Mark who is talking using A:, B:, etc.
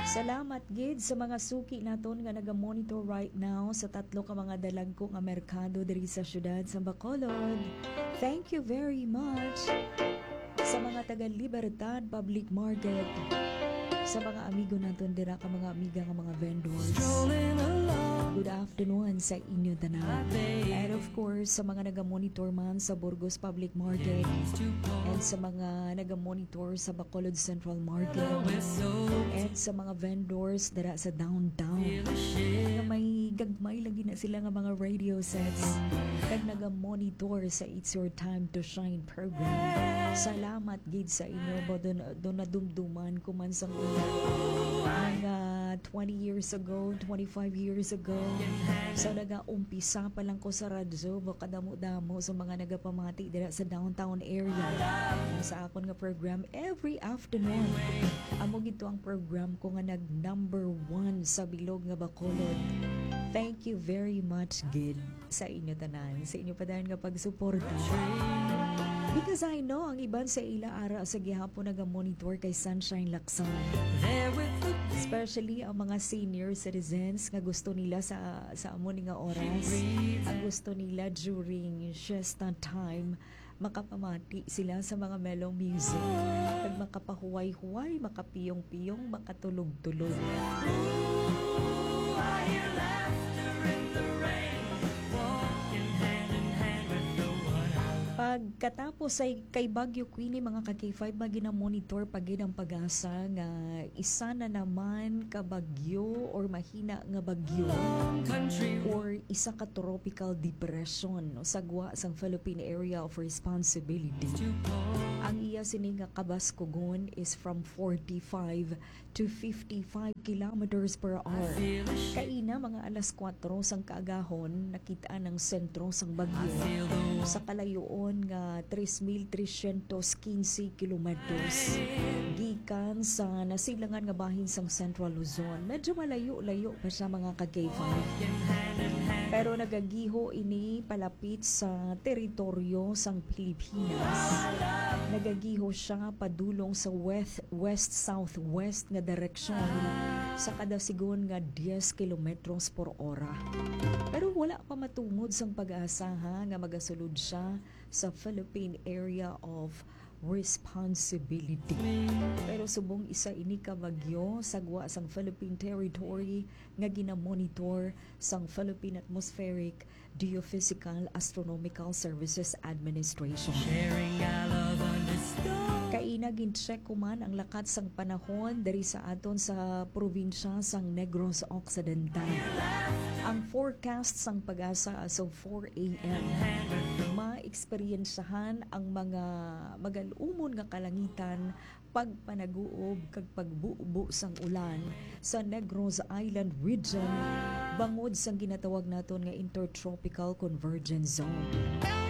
A: Salamat gid sa mga suki naton nga naga-monitor right now sa tatlo ka mga dalagko nga merkado diri sa syudad sa Bacolod. Thank you very much sa mga taga Libertad Public Market, sa mga amigo naton dira ka mga amiga nga mga vendors. Good afternoon sa inyo tanan. And of course, sa mga naga-monitor man sa Burgos Public Market and sa mga naga-monitor sa Bacolod Central Market and sa mga vendors dira sa downtown na may gagmay lagi na sila nga mga radio sets kag naga-monitor sa It's Your Time to Shine program. Salamat gid sa inyo ba doon nadumduman ko man sa mga 20 years ago, 25 years ago. So nagaumpisa pa lang ko sa radyo, kadamo-damo sa mga nagapamati dira sa downtown area. Sa akon nga program every afternoon. Amo gito ang program ko nga nag number 1 sa bilog nga Bacolod. Thank you very much gid sa inyo tanan, sa inyo padayon nga pagsuporta. Because I know ang iban sa ila ara sa gihapon naga-monitor kay Sunshine Lacson. Especially ang mga senior citizens nga gusto nila sa amon nga oras. Ang gusto nila during siesta time makapamati sila sa mga mellow music. Kag makapahuway-huway, makapiyong-piyong, makatulog-tulog. Pagkatapos ay kay Bagyo Queenie mga ka-K5 monitor pagid ang pag-asa nga isa na naman ka bagyo or mahina nga bagyo or isa ka tropical depression no, sagwa sang Philippine Area of Responsibility. Ang iya sini nga kabaskugon is from 45 to 55 kilometers per hour. Kaina mga alas 4 sang kaagahon nakita ng sentro sang bagyo sa kalayoon nga 3,315 kilometers gikan sa nasilangan nga bahin sang Central Luzon. Medyo malayo-layo pa sa mga ka-K5. Pero nagagiho ini palapit sa teritoryo sang Pilipinas. Nagagiho siya padulong sa west-southwest nga direksyon sa kada sigon nga 10 kilometros por ora. Pero wala pa matungod sang pag-asa nga magasulod siya sa Philippine Area of Responsibility. Pero subong isa ini ka bagyo sagwa sang Philippine Territory nga ginamonitor sang Philippine Atmospheric Geophysical Astronomical Services Administration. Kaina gin-check kuman ang lakat sang panahon dari sa aton sa probinsya sang Negros Occidental. Ang forecast sang pag-asa as of 4 a.m. ma-eksperyensahan ang mga magalumon nga kalangitan pagpanaguob kag pagbuubo sang ulan sa Negros Island region bangod sang ginatawag naton nga Intertropical Convergence Zone.